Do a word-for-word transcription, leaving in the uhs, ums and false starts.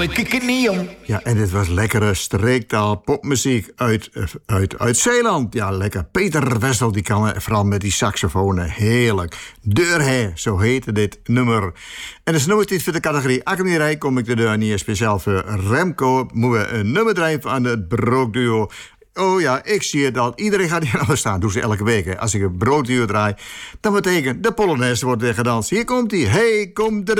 kikkenieum. Ja, en dit was lekkere streektaal popmuziek uit, uit, uit Zeeland. Ja, lekker. Peter Wessel, die kan vooral met die saxofonen. Heerlijk. Deurhe, zo heette dit nummer. En dat is nooit iets voor de categorie Akkemeerij. Kom ik de deur niet speciaal voor Remco. Moeten we een nummer drijven aan het Brookduo. Oh ja, ik zie het al. Iedereen gaat hier nou staan. Doe ze elke week. Hè. Als ik een broodduo draai, dan betekent de Polonaise wordt weer gedanst. Hier komt hij. Hey, kom er.